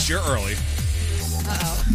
least you're early. Uh-oh.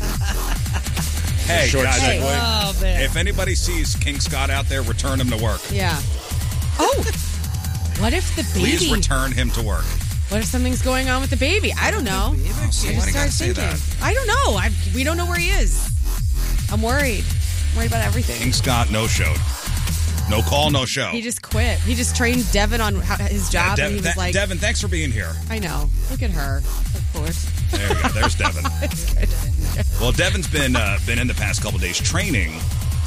Hey, guys, Oh, man. if anybody sees King Scott out there, return him to work. Yeah. Oh, what if the baby... Please return him to work. What if something's going on with the baby? I don't know. Oh, see, why do you gotta say that? I don't know. We don't know where he is. I'm worried. I'm worried about everything. King Scott no-showed. No call, no show. He just quit. He just trained Devin on his job, and he was like... Devin, thanks for being here. I know. Look at her. Of course. There you go. There's Devin. It's good. Well, Devin's been in the past couple days training.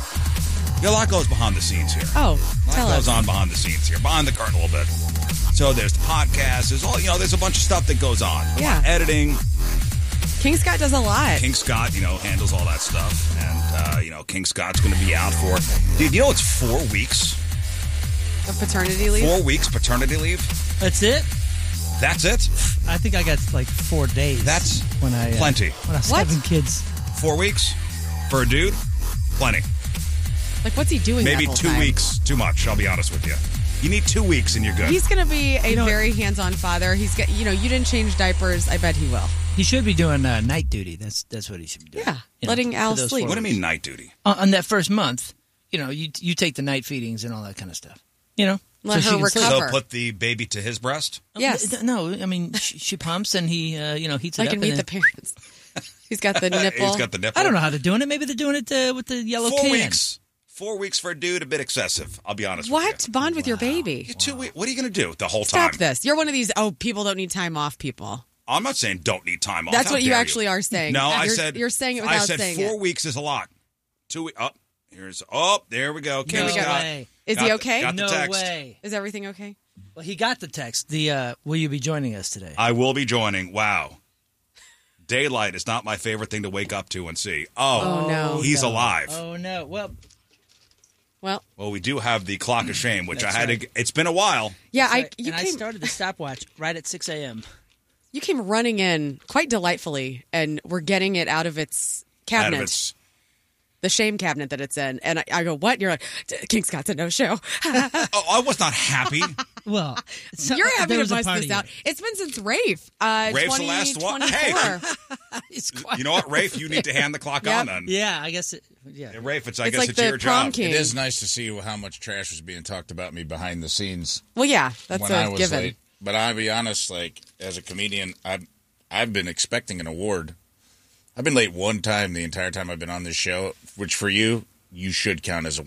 A lot goes behind the scenes here. Oh, tell A lot goes us. on behind the scenes here, behind the curtain a little bit. So there's the podcast. There's there's a bunch of stuff that goes on. Yeah. Editing. King Scott does a lot. King Scott, handles all that stuff. And, King Scott's going to be out for... Dude, it's 4 weeks? Of paternity leave? 4 weeks paternity leave? That's it? That's it? I think I got like 4 days. That's when I plenty. When I was What? having kids. 4 weeks? For a dude? Plenty. Like, what's he doing Maybe that whole 2 time? weeks too much, I'll be honest with you. You need 2 weeks and you're good. He's going to be a very hands-on father. He's got, you didn't change diapers. I bet he will. He should be doing night duty. That's what he should be doing. Yeah, letting Al for those sleep. 4 What do you weeks. mean night duty? On that first month, you take the night feedings and all that kind of stuff. Let so her she can sleep. recover. So put the baby to his breast? Yes. No, I mean she pumps and he heats it I up. can meet the parents. He's got the nipple. He's got the nipple. I don't know how they're doing it. Maybe they're doing it with the yellow 4 can. weeks. 4 weeks for a dude, a bit excessive. I'll be honest with you. What? Bond with your baby. You're 2 weeks. What are you going to do the whole Stop time? this. You're one of these, people don't need time off people. I'm not saying don't need time off. That's How what you dare actually are saying. No, I said... You're saying it without I said saying 4 it. weeks is a lot. 2 weeks... there we go. King No Scott. way. Is he okay? Got the No text. way. Is everything okay? Well, he got the text. Will you be joining us today? I will be joining. Wow. Daylight is not my favorite thing to wake up to and see. Oh, no. He's alive. Oh no. Well, Well, we do have the clock of shame, which That's I had right. to... It's been a while. Yeah, I I started the stopwatch right at 6 a.m. You came running in quite delightfully, and we're getting it out of its cabinet, Out of its... the shame cabinet that it's in. And I go, what? You're like, King Scott's a no-show. Oh, I was not happy. Well, You're happy there to was a bust part this of out. you. It's been since Rafe. Rafe's the last one. Hey. 2024. It's quiet. You know what, Rafe? You need to hand the clock Yep. on then. Yeah, I guess. Yeah. And Rafe, I It's guess like it's the your prom job. king. It is nice to see how much trash was being talked about me behind the scenes Well, yeah, that's when I a was given. late. But I'll be honest, as a comedian, I've been expecting an award. I've been late one time the entire time I've been on this show, which for you should count as a